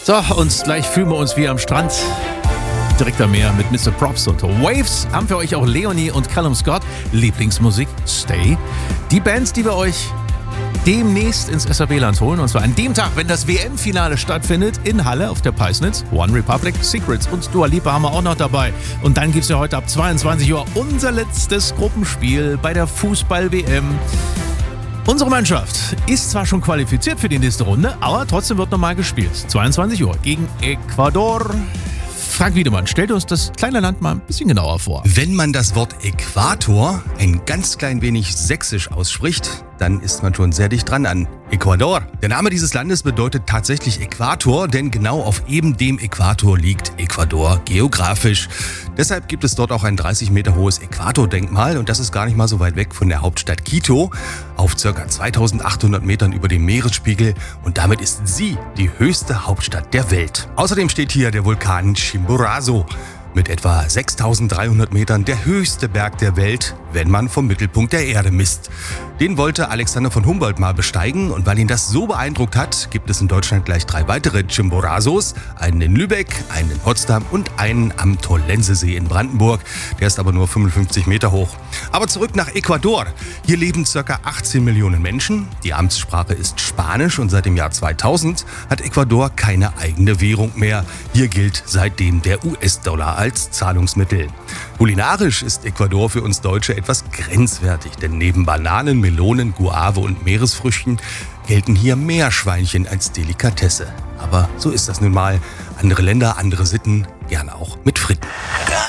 So, und gleich fühlen wir uns wie am Strand. Direkt am Meer mit Mr. Props und Waves haben für euch auch Leonie und Callum Scott. Lieblingsmusik, Stay. Die Bands, die wir euch demnächst ins SAB-Land holen. Und zwar an dem Tag, wenn das WM-Finale stattfindet in Halle auf der Peisnitz. One Republic, Secrets und Dua Lipa haben wir auch noch dabei. Und dann gibt es ja heute ab 22 Uhr unser letztes Gruppenspiel bei der Fußball-WM. Unsere Mannschaft ist zwar schon qualifiziert für die nächste Runde, aber trotzdem wird nochmal gespielt. 22 Uhr gegen Ecuador. Frank Wiedemann, stellt uns das kleine Land mal ein bisschen genauer vor. Wenn man das Wort Äquator ein ganz klein wenig sächsisch ausspricht, dann ist man schon sehr dicht dran an Ecuador. Der Name dieses Landes bedeutet tatsächlich Äquator, denn genau auf eben dem Äquator liegt Ecuador geografisch. Deshalb gibt es dort auch ein 30 Meter hohes Äquatordenkmal und das ist gar nicht mal so weit weg von der Hauptstadt Quito, auf ca. 2800 Metern über dem Meeresspiegel, und damit ist sie die höchste Hauptstadt der Welt. Außerdem steht hier der Vulkan Chimborazo. Mit etwa 6300 Metern der höchste Berg der Welt, wenn man vom Mittelpunkt der Erde misst. Den wollte Alexander von Humboldt mal besteigen, und weil ihn das so beeindruckt hat, gibt es in Deutschland gleich 3 weitere Chimborazos. Einen in Lübeck, einen in Potsdam und einen am Tollensesee in Brandenburg. Der ist aber nur 55 Meter hoch. Aber zurück nach Ecuador. Hier leben ca. 18 Millionen Menschen. Die Amtssprache ist Spanisch und seit dem Jahr 2000 hat Ecuador keine eigene Währung mehr. Hier gilt seitdem der US-Dollar als Zahlungsmittel. Kulinarisch ist Ecuador für uns Deutsche etwas grenzwertig, denn neben Bananen, Melonen, Guave und Meeresfrüchten gelten hier Meerschweinchen als Delikatesse. Aber so ist das nun mal. Andere Länder, andere Sitten, gerne auch mit Fritten.